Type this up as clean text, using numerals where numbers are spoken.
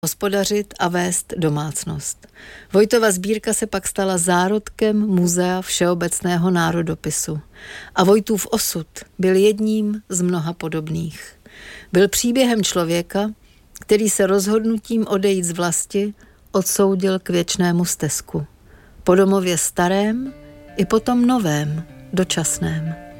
hospodařit a vést domácnost. Vojtova sbírka se pak stala zárodkem Muzea všeobecného národopisu. A Vojtův osud byl jedním z mnoha podobných. Byl příběhem člověka, který se rozhodnutím odejít z vlasti odsoudil k věčnému stezku. Po domově starém i po tom novém, dočasném.